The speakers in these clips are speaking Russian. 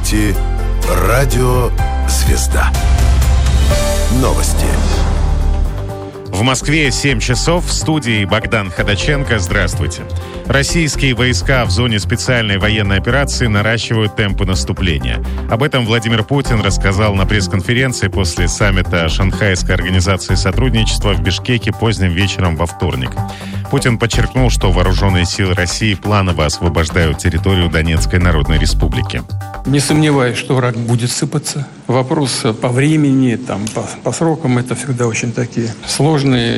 слушаете «Радио Звезда». Новости. В Москве 7 часов. В студии Богдан Ходаченко. Здравствуйте. Российские войска в зоне специальной военной операции наращивают темпы наступления. Об этом Владимир Путин рассказал на пресс-конференции после саммита Шанхайской организации сотрудничества в Бишкеке поздним вечером во вторник. Путин подчеркнул, что вооруженные силы России планово освобождают территорию Донецкой Народной Республики. Не сомневаюсь, что враг будет сыпаться. Вопрос по времени, по срокам, это всегда очень такие сложные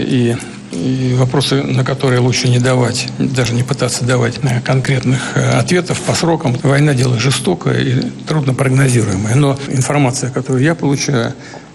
и вопросы, на которые лучше не давать, даже не пытаться давать конкретных ответов по срокам. Война – дело жестокое и трудно прогнозируемое. Но информация, которую я получаю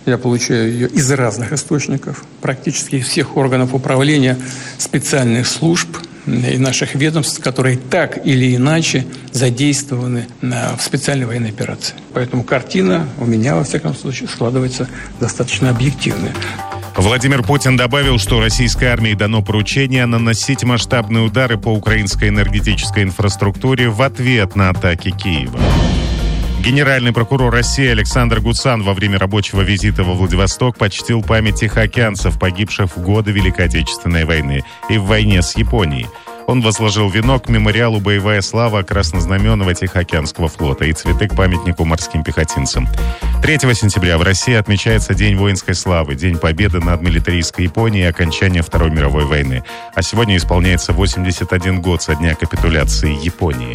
ее из разных источников, практически из всех органов управления, специальных служб и наших ведомств, которые так или иначе задействованы в специальной военной операции. Поэтому картина у меня, во всяком случае, складывается достаточно объективная. Владимир Путин добавил, что российской армии дано поручение наносить масштабные удары по украинской энергетической инфраструктуре в ответ на атаки Киева. Генеральный прокурор России Александр Гуцан во время рабочего визита во Владивосток почтил память тихоокеанцев, погибших в годы Великой Отечественной войны и в войне с Японией. Он возложил венок к мемориалу «Боевая слава» Краснознаменного Тихоокеанского флота и цветы к памятнику морским пехотинцам. 3 сентября в России отмечается День воинской славы, День победы над милитаристской Японией и окончания Второй мировой войны. А сегодня исполняется 81 год со дня капитуляции Японии.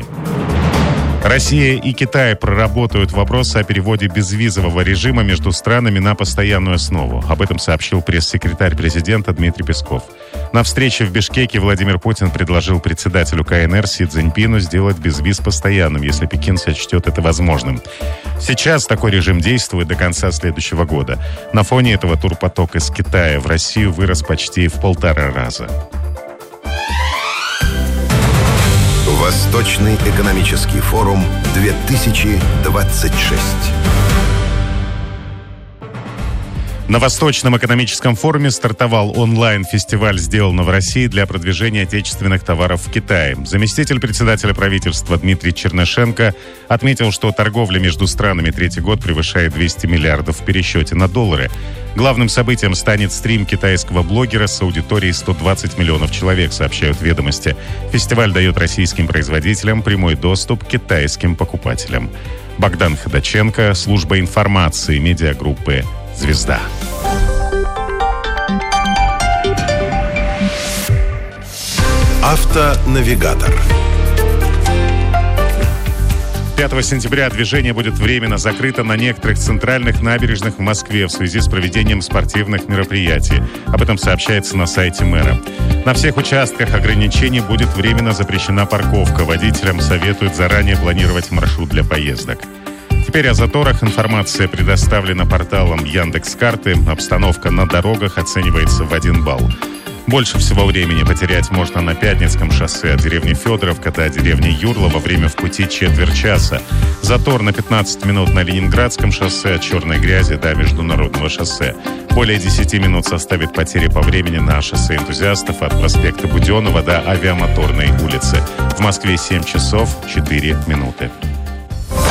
Россия и Китай проработают вопросы о переводе безвизового режима между странами на постоянную основу. Об этом сообщил пресс-секретарь президента Дмитрий Песков. На встрече в Бишкеке Владимир Путин предложил председателю КНР Си Цзиньпину сделать безвиз постоянным, если Пекин сочтет это возможным. Сейчас такой режим действует до конца следующего года. На фоне этого турпоток из Китая в Россию вырос почти в 1,5 раза. Восточный экономический форум 2026. На Восточном экономическом форуме стартовал онлайн-фестиваль «Сделано в России» для продвижения отечественных товаров в Китае. Заместитель председателя правительства Дмитрий Чернышенко отметил, что торговля между странами третий год превышает 200 миллиардов в пересчете на доллары. Главным событием станет стрим китайского блогера с аудиторией 120 миллионов человек, сообщают «Ведомости». Фестиваль дает российским производителям прямой доступ к китайским покупателям. Богдан Ходаченко, служба информации медиагруппы «Звезда». Автонавигатор. 5 сентября движение будет временно закрыто на некоторых центральных набережных в Москве в связи с проведением спортивных мероприятий. Об этом сообщается на сайте мэра. На всех участках ограничений будет временно запрещена парковка. Водителям советуют заранее планировать маршрут для поездок. Теперь о заторах. Информация предоставлена порталом Яндекс.Карты. Обстановка на дорогах оценивается в 1 балл. Больше всего времени потерять можно на Пятницком шоссе от деревни Федоровка до деревни Юрла во время в пути четверть часа. Затор на 15 минут на Ленинградском шоссе от Черной Грязи до Международного шоссе. Более 10 минут составит потери по времени на шоссе Энтузиастов от проспекта Буденова до Авиамоторной улицы. В Москве 7 часов 4 минуты.